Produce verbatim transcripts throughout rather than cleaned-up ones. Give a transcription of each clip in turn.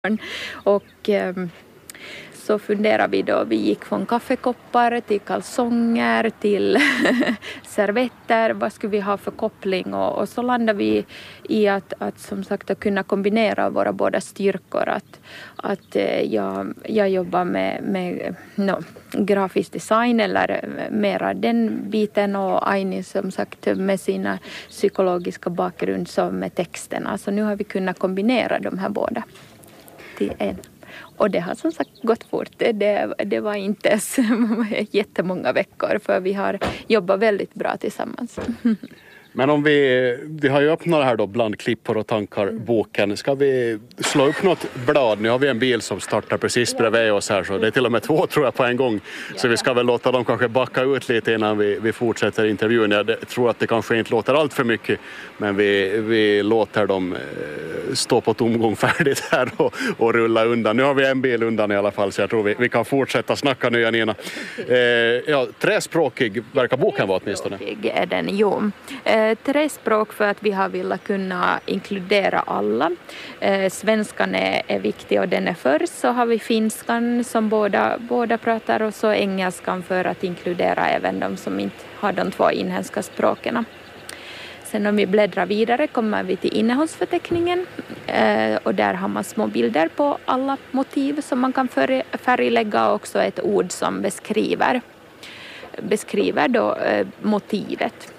Och eh, så funderar vi då, vi gick från kaffekoppar till kalsonger till servetter, vad skulle vi ha för koppling, och, och så landar vi i att, att som sagt att kunna kombinera våra båda styrkor, att, att eh, jag, jag jobbar med, med no, grafisk design eller mera den biten, och Aini som sagt med sina psykologiska bakgrund som med texterna, så nu har vi kunnat kombinera de här båda till en. Och det har som sagt gått fort. Det, det var inte ens jättemånga veckor, för vi har jobbat väldigt bra tillsammans. Men om vi, vi har ju öppnat det här då, bland klippor och tankar, boken. Ska vi slå upp något blad? Nu har vi en bil som startar precis bredvid oss här, så det är till och med två tror jag på en gång. Så vi ska väl låta dem kanske backa ut lite innan vi, vi fortsätter intervjun. Jag tror att det kanske inte låter allt för mycket, men vi, vi låter dem stå på tomgång färdigt här och, och rulla undan. Nu har vi en bil undan i alla fall, så jag tror vi, vi kan fortsätta snacka nu, Janina. Eh, ja, träspråkig verkar boken vara åtminstone. Träspråkig är den, jo. Eh, tre språk för att vi har velat kunna inkludera alla. Eh, svenskan är, är viktig och den är först. Så har vi finskan som båda, båda pratar, och så engelskan för att inkludera även de som inte har de två inhemska språken. Sen om vi bläddrar vidare kommer vi till innehållsförteckningen, eh, och där har man små bilder på alla motiv som man kan färglägga, och också ett ord som beskriver, beskriver då, eh, motivet.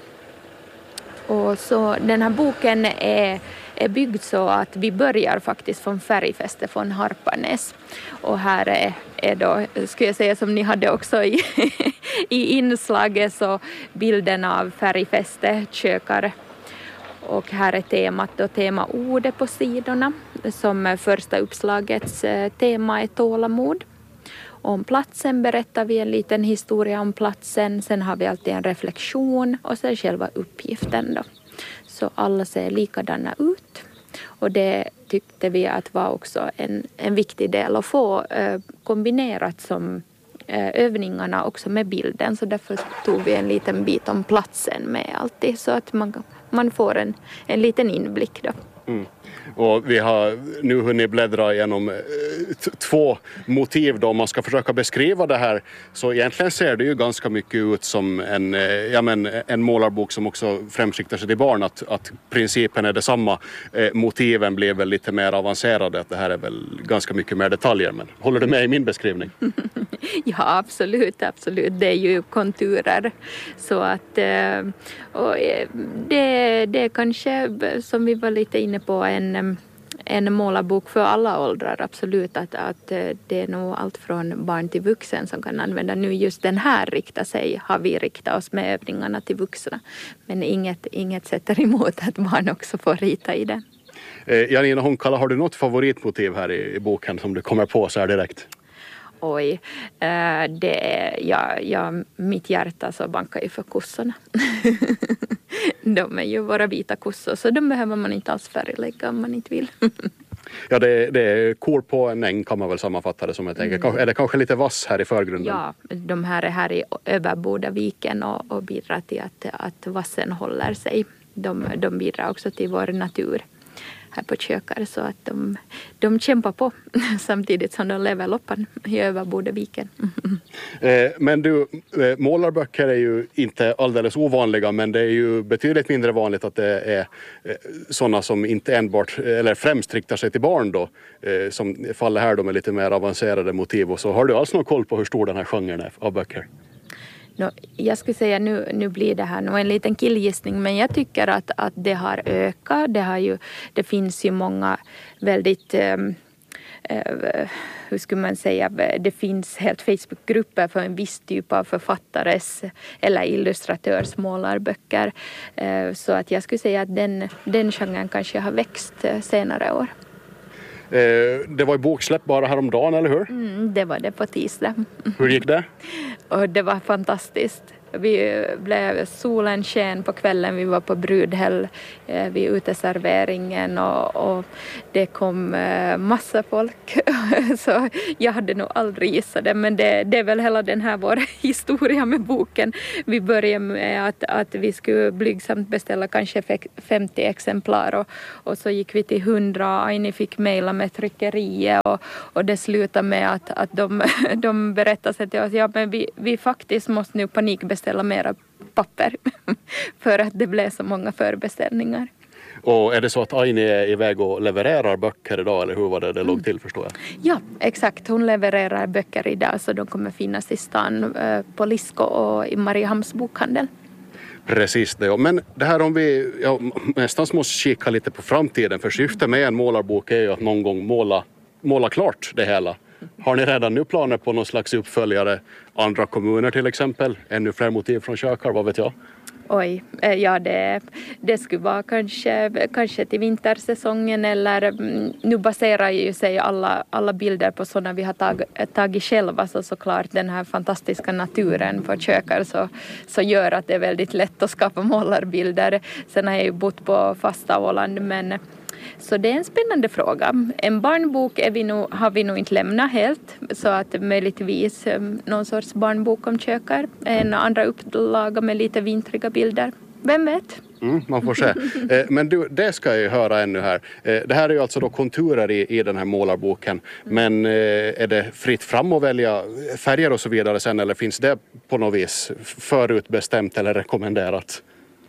Och så den här boken är, är byggd så att vi börjar faktiskt från Färgfäste från Harpanäs. Och här är, är då, skulle jag säga som ni hade också i, i inslaget, så bilden av Färgfäste kökar. Och här är temat då, tema ordet på sidorna, som första uppslagets tema är tålamod. Om platsen berättar vi en liten historia om platsen. Sen har vi alltid en reflektion och sen själva uppgiften då. Så alla ser likadana ut. Och det tyckte vi att var också en, en viktig del att få eh, kombinerat som eh, övningarna också med bilden. Så därför tog vi en liten bit om platsen med alltid, så att man, man får en, en liten inblick då. Mm. Och vi har nu hunnit bläddra igenom t- två motiv då. Om man ska försöka beskriva det här, så egentligen ser det ju ganska mycket ut som en, ja men, en målarbok som också främst riktar sig till barn. Att, att principen är detsamma. Eh, motiven blir väl lite mer avancerade. Att det här är väl ganska mycket mer detaljer. Men håller du med i min beskrivning? Ja, absolut, absolut. Det är ju konturer. Så att och det, det är kanske, som vi var lite inne på, en, en målarbok för alla åldrar. Absolut, att, att det är nog allt från barn till vuxen som kan använda. Nu just den här riktar sig, har vi riktat oss med övningarna till vuxna. Men inget, inget sätter emot att barn också får rita i den. Eh, Janina Honkala, har du något favoritmotiv här i, i boken som du kommer på så här direkt? Oj, det är, ja, ja, mitt hjärta så bankar ju för kossorna. De är ju våra vita kossor, så de behöver man inte alls färglägga om man inte vill. Ja, det, det är kor på en äng kan man väl sammanfatta det som, jag tänker. Mm. Är det kanske lite vass här i förgrunden? Ja, de här är här i Överbodaviken och, och bidrar till att, att vassen håller sig. De, de bidrar också till vår natur här på Kökar, så att de, de kämpar på samtidigt som de lever loppan i Överbodaviken. eh, men du, eh, målarböcker är ju inte alldeles ovanliga, men det är ju betydligt mindre vanligt att det är eh, sådana som inte enbart, eller främst riktar sig till barn då, eh, som faller här då med lite mer avancerade motiv. Och så har du alls någon koll på hur stor den här genren är av böcker? No, jag skulle säga nu, nu blir det här nog en liten killgissning, men jag tycker att, att det har ökat. Det, har ju, det finns ju många väldigt, eh, eh, hur skulle man säga, det finns helt Facebookgrupper för en viss typ av författares eller illustratörs målarböcker. Eh, så att jag skulle säga att den, den genren kanske har växt senare år. Det var ju boksläpp bara häromdagen, eller hur? Mm, det var det på tisdag. Hur gick det? Och det var fantastiskt. Vi blev solen sken på kvällen, vi var på brudhäll vid uteserveringen och, och det kom massa folk så jag hade nog aldrig gissat det, men det, det är väl hela den här vår historia med boken. Vi började med att, att vi skulle blygsamt beställa kanske femtio exemplar och, och så gick vi till hundra. Aini fick mejla med tryckeriet och, och det slutade med att, att de, de berättade sig till oss, ja men vi, vi faktiskt måste nu panikbeställa mera papper för att det blev så många förbeställningar. Och är det så att Aini är iväg och levererar böcker idag, eller hur var det det låg till, förstår jag? Ja, exakt. Hon levererar böcker idag, så de kommer finnas i stan på Lisko och i Mariehamns bokhandel. Precis det, ja. Men det här om vi ja, nästan måste kika lite på framtiden, för syftet med en målarbok är ju att någon gång måla, måla klart det hela. Har ni redan nu planer på någon slags uppföljare, andra kommuner till exempel, ännu fler motiv från Kökar, vad vet jag? Oj, ja det, det skulle vara kanske, kanske till vintersäsongen, eller nu baserar ju sig alla, alla bilder på sådana vi har tag, tagit själva, så såklart den här fantastiska naturen på Kökar så, så gör att det är väldigt lätt att skapa målarbilder. Sen har jag ju bott på fasta Åland, men så det är en spännande fråga. En barnbok är vi nog, har vi nog inte lämnat helt, så att möjligtvis någon sorts barnbok om Kökar. En andra upplaga med lite vintriga bilder. Vem vet? Mm, man får se. Men du, det ska jag ju höra ännu här. Det här är ju alltså då konturer i, i den här målarboken. Men är det fritt fram att välja färger och så vidare sen, eller finns det på något vis förutbestämt eller rekommenderat?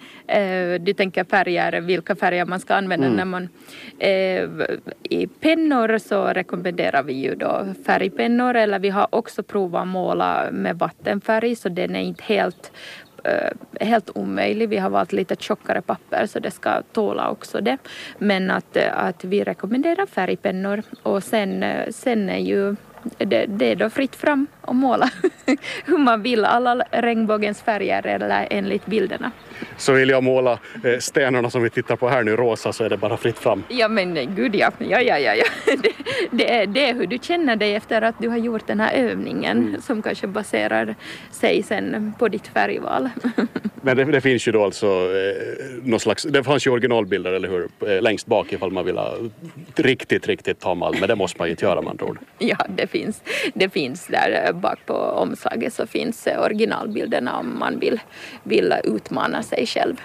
Du tänker färger, vilka färger man ska använda mm. när man eh, i pennor så rekommenderar vi ju då färgpennor, eller vi har också provat att måla med vattenfärg, så den är inte helt eh, helt omöjlig. Vi har valt lite tjockare papper så det ska tåla också det, men att, att vi rekommenderar färgpennor, och sen, sen är ju Det, det är då fritt fram att måla hur man vill, alla regnbågens färger eller enligt bilderna. Så vill jag måla stenarna som vi tittar på här nu rosa, så är det bara fritt fram? Ja men gud ja, ja, ja, ja, ja. Det, det, är, det är hur du känner dig efter att du har gjort den här övningen mm. som kanske baserar sig sen på ditt färgval. Men det, det finns ju då alltså eh, någon slags, det fanns ju originalbilder, eller hur, eh, längst bak ifall man vill ha riktigt, riktigt ta mal, men det måste man ju inte göra, man tror. Ja, det finns, det finns där bak på omslaget, så finns originalbilderna om man vill, vill utmana sig själv.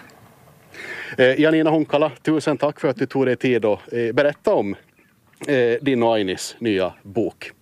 Eh, Janina Honkala, tusen tack för att du tog dig tid att eh, berätta om eh, din och Ainis nya bok.